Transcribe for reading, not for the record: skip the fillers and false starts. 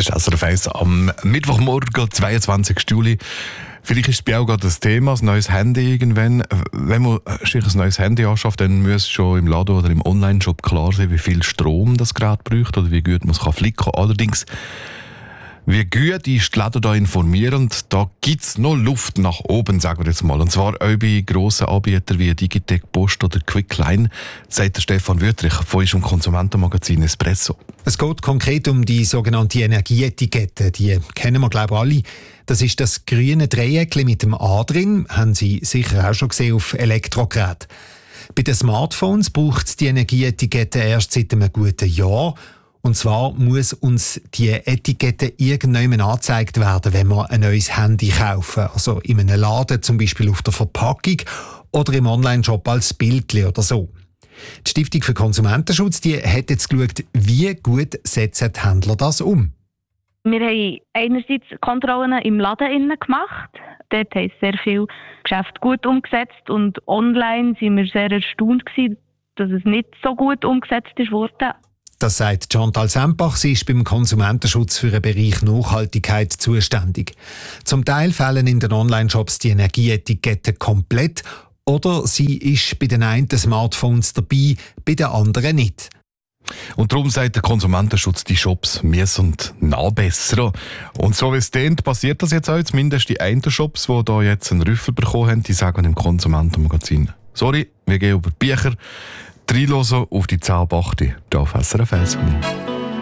Das ist SRF 1 am Mittwochmorgen, 22. Juli. Vielleicht ist es bei auch gerade das Thema, das neues Handy irgendwann. Wenn man sich ein neues Handy anschafft, dann muss schon im Laden oder im Online-Shop klar sein, wie viel Strom das Gerät braucht oder wie gut man es flicken kann. Allerdings, wie gut ist die Läden da informierend, da gibt es noch Luft nach oben, sagen wir jetzt mal. Und zwar auch bei grossen Anbietern wie Digitec, Post oder Quickline, sagt der Stefan Wüttrich von unserem Konsumentenmagazin Espresso. Es geht konkret um die sogenannte Energieetikette. Die kennen wir, glaube ich, alle. Das ist das grüne Dreieckchen mit dem A drin. Haben Sie sicher auch schon gesehen auf Elektrogeräten. Bei den Smartphones braucht es die Energieetikette erst seit einem guten Jahr. Und zwar muss uns die Etikette irgendwann angezeigt werden, wenn wir ein neues Handy kaufen. Also in einem Laden, zum Beispiel auf der Verpackung oder im Online-Shop als Bildchen oder so. Die Stiftung für Konsumentenschutz die hat jetzt geschaut, wie gut setzen die Händler das um. Wir haben einerseits Kontrollen im Laden gemacht. Dort haben sehr viele Geschäfte gut umgesetzt. Und online waren wir sehr erstaunt, dass es nicht so gut umgesetzt wurde. Das sagt Chantal Sempach. Sie ist beim Konsumentenschutz für den Bereich Nachhaltigkeit zuständig. Zum Teil fehlen in den Online-Shops die Energieetiketten komplett oder sie ist bei den einen Smartphones dabei, bei den anderen nicht. Und darum sagt der Konsumentenschutz, die Shops müssen nachbessern. Und so wie es klingt, passiert das jetzt auch. Zumindest die einen Shops, die da jetzt einen Rüffel bekommen haben, die sagen im Konsumentenmagazin: Sorry, wir gehen über die Bücher. Reinhören auf die 10 hier auf SRF 1.